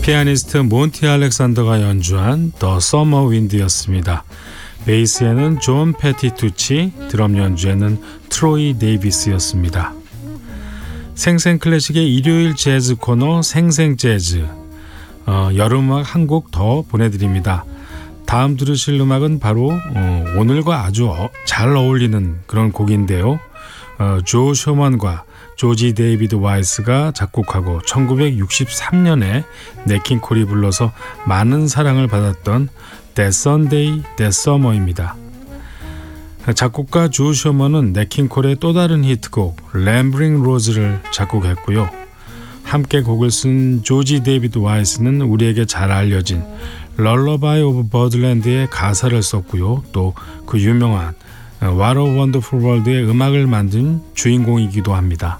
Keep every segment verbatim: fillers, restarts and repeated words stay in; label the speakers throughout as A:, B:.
A: 피아니스트 몬티 알렉산더가 연주한 The Summer Wind였습니다. 베이스에는 존 패티투치, 드럼 연주에는 트로이 데이비스였습니다. 생생 클래식의 일요일 재즈 코너 생생 재즈, 어, 여름음악 한 곡 더 보내드립니다. 다음 들으실 음악은 바로 어, 오늘과 아주 어, 잘 어울리는 그런 곡인데요. 어, 조 쇼먼과 조지 데이비드 와이스가 작곡하고 천구백육십삼 년에 넷 킹 콜이 불러서 많은 사랑을 받았던 That Sunday, That Summer입니다. 작곡가 조 쇼먼은 넷 킹 콜의 또 다른 히트곡 Rambling Rose를 작곡했고요. 함께 곡을 쓴 조지 데이비드 와이스는 우리에게 잘 알려진 Lullaby of Birdland의 가사를 썼고요. 또 그 유명한 What a Wonderful World의 음악을 만든 주인공이기도 합니다.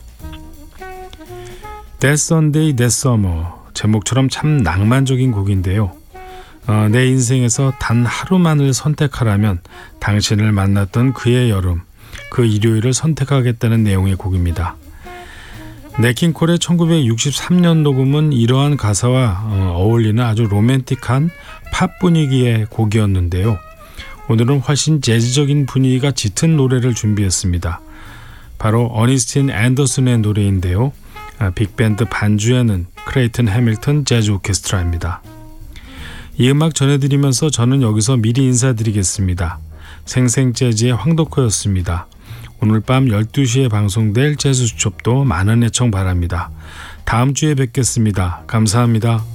A: That Sunday, That Summer, 제목처럼 참 낭만적인 곡인데요. 어, 내 인생에서 단 하루만을 선택하라면 당신을 만났던 그의 여름, 그 일요일을 선택하겠다는 내용의 곡입니다. 넷 킹 콜의 천구백육십삼 년 녹음은 이러한 가사와 어, 어울리는 아주 로맨틱한 팝 분위기의 곡이었는데요. 오늘은 훨씬 재즈적인 분위기가 짙은 노래를 준비했습니다. 바로 어니스틴 앤더슨의 노래인데요. 아, 빅밴드 반주에는 크레이튼 해밀턴 재즈 오케스트라입니다. 이 음악 전해드리면서 저는 여기서 미리 인사드리겠습니다. 생생재즈의 황덕호였습니다. 오늘 밤 열두 시에 방송될 재즈 수첩도 많은 애청 바랍니다. 다음 주에 뵙겠습니다. 감사합니다.